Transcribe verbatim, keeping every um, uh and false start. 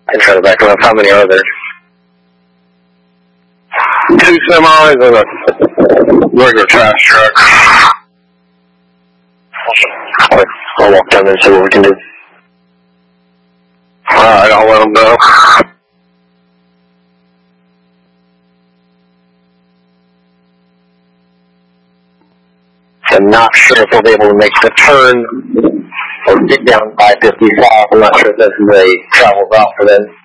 And try to back up. How many are there? Two semis and a regular trash truck. Alright, I'll walk down there and see what we can do. Alright, I'll let them know. I'm not sure if we'll be able to make the turn or get down by fifty-five. I'm not sure if that's the travel route for them.